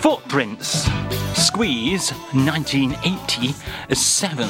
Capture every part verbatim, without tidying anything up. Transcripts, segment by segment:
Footprints. Squeeze nineteen eighty-seven.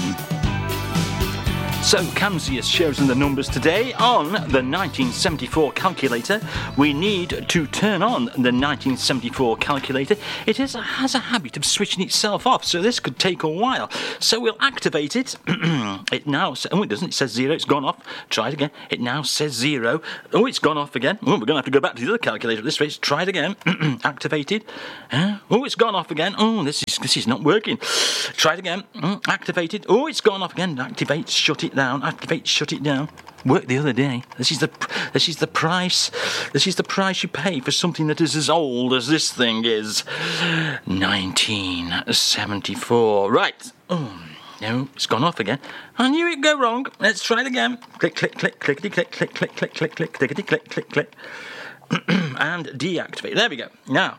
So, Kamsi has chosen the numbers today on the nineteen seventy-four calculator. We need to turn on the nineteen seventy-four calculator. It is, has a habit of switching itself off, so this could take a while. So we'll activate it. It now says, oh, it doesn't. It says zero. It's gone off. Try it again. It now says zero. Oh, it's gone off again. Oh, we're going to have to go back to the other calculator at this rate. Try it again. Activated. Uh, oh, it's gone off again. Oh, this is this is not working. Try it again. Mm, activated. Oh, it's gone off again. Activate. Shut it down. Activate. Shut it down. Worked the other day. This is the this is the price. This is the price you pay for something that is as old as this thing is. nineteen seventy-four. Right. Oh, no, it's gone off again. I knew it'd go wrong. Let's try it again. Click, click, click, clickety, click, click, click, click, click, click, clickety, click, click, click, and deactivate. There we go. Now,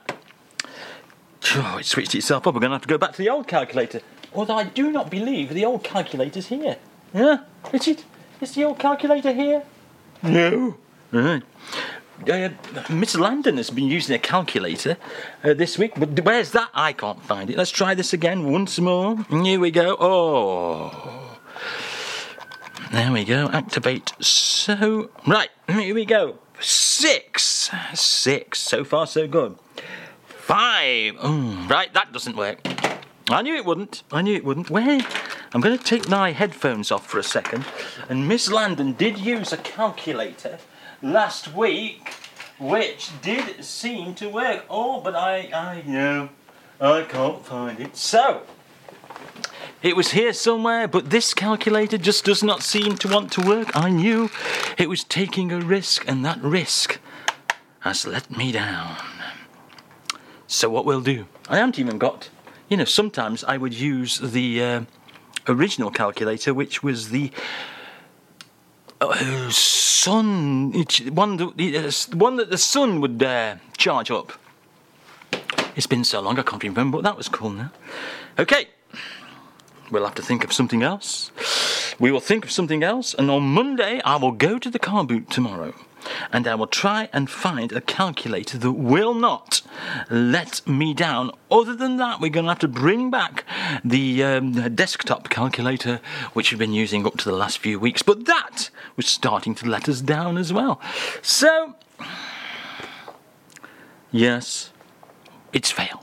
oh, it switched itself up. We're going to have to go back to the old calculator. Although I do not believe the old calculator's here. Yeah, is it? Is the old calculator here? No. Right. Uh, Miss Landon has been using a calculator uh, this week, but where's that? I can't find it. Let's try this again once more. Here we go. Oh. There we go. Activate. So, right, here we go. Six. Six. So far, so good. Five. Oh, right, that doesn't work. I knew it wouldn't. I knew it wouldn't. Where? I'm going to take my headphones off for a second. And Miss Landon did use a calculator last week, which did seem to work. Oh, but I, I know, I can't find it. So, it was here somewhere, but this calculator just does not seem to want to work. I knew it was taking a risk, and that risk has let me down. So what we'll do, I haven't even got, you know, sometimes I would use the uh, original calculator, which was the uh, sun, one, the one that the sun would uh, charge up. It's been so long I can't remember, but that was cool now. Okay, we'll have to think of something else. We will think of something else, and on Monday I will go to the car boot tomorrow, and I will try and find a calculator that will not let me down. Other than that, we're going to have to bring back the um, desktop calculator, which we've been using up to the last few weeks. But that was starting to let us down as well. So, yes, it's failed.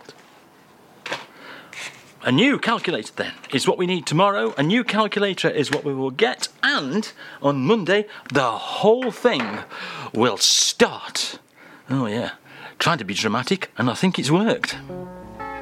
A new calculator, then, is what we need tomorrow. A new calculator is what we will get. And on Monday, the whole thing will start. Oh, yeah. Trying to be dramatic, and I think it's worked.